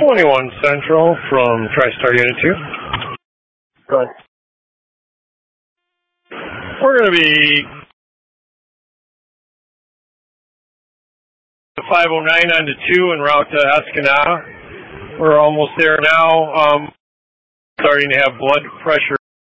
21 Central from TriStar Unit 2. Go ahead. We're going to be 509 on to 2 en route to Escanaba. We're almost there now. Starting to have blood pressure